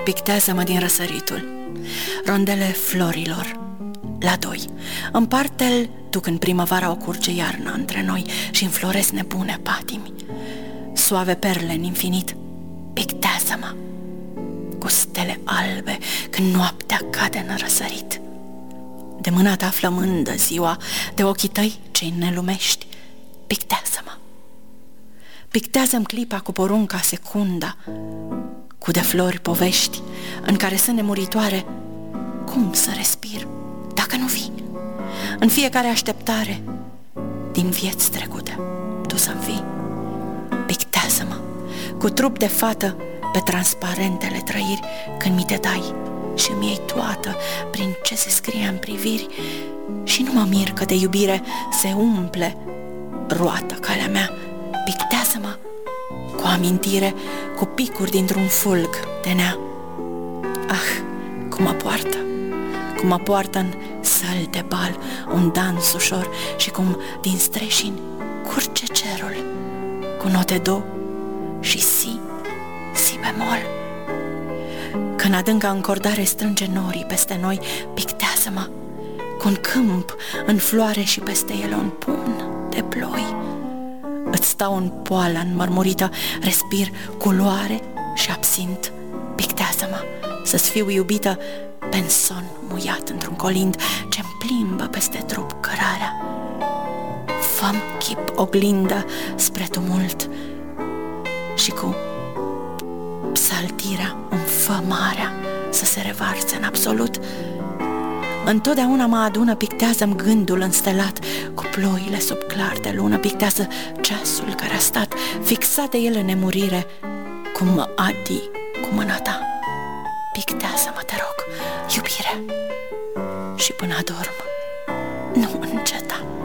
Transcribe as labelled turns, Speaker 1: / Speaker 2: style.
Speaker 1: Pictează-mă din răsăritul, rondele florilor, la doi. Împarte-l tu când primăvara o curge iarna între noi și înfloresc nebune patimi. Suave perle în infinit, pictează-mă cu stele albe când noaptea cade în răsărit. De mâna ta flămândă ziua, de ochii tăi cei nelumești, pictează-mă. Pictează-mi clipa cu porunca secunda, cu de flori povești în care sunt nemuritoare. Cum să respir dacă nu vii? În fiecare așteptare din vieți trecute tu să-mi vii. Pictează-mă cu trup de fată pe transparentele trăiri când mi te dai și mi iei toată prin ce se scrie în priviri. Și nu mă mir că de iubire se umple roată calea mea. Pictează-mă cu amintire, cu picuri dintr-un fulg de nea. Ah, cum mă poartă în săli de bal un dans ușor și cum din streșini curge cerul cu note do și si bemol. Când adânca încordare strânge norii peste noi, pictează-mă cu un câmp în floare și peste el un pumn de ploi. Îți stau în poală înmărmurită, respir culoare și absint. Pictează-mă să-ți fiu iubită pe-n son muiat într-un colind ce-mi plimbă peste trup cărarea. Fă-mi chip oglindă spre tumult și cu psaltirea îmi fă marea să se revarse în absolut. Întotdeauna mă adună, pictează-mi gândul înstelat cu ploile sub clar de lună, pictează ceasul care a stat fixat de el în nemurire, cum mă adii cu mâna ta. Pictează-mă, te rog, iubire, și până adorm nu înceta.